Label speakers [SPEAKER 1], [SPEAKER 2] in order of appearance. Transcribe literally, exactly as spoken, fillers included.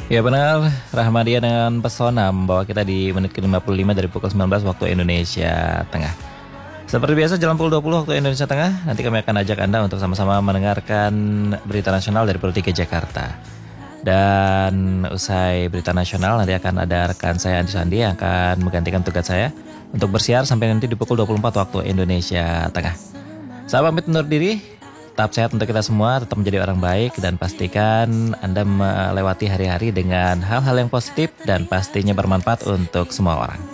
[SPEAKER 1] Ya benar, Rahmadia dengan pesona membawa kita di menit ke lima puluh lima dari pukul sembilan belas waktu Indonesia Tengah. Seperti biasa jam pukul dua puluh waktu Indonesia Tengah, nanti kami akan ajak Anda untuk sama-sama mendengarkan berita nasional dari Pro tiga Jakarta. Dan usai berita nasional nanti akan ada rekan saya Andi Sandi yang akan menggantikan tugas saya untuk bersiar sampai nanti di pukul dua puluh empat waktu Indonesia Tengah. Saya pamit undur diri. Tetap sehat untuk kita semua, tetap menjadi orang baik, dan pastikan Anda melewati hari-hari dengan hal-hal yang positif dan pastinya bermanfaat untuk semua orang.